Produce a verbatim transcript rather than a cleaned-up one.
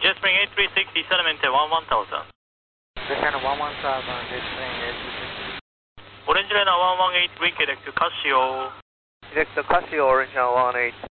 Jetspring eight three six0, sedimento one one thousand. Descend one one thousand, Jetspring eight three six. Orange Liner one one eight, reconnect to Casio. Direct to Casio, Orange one one eight.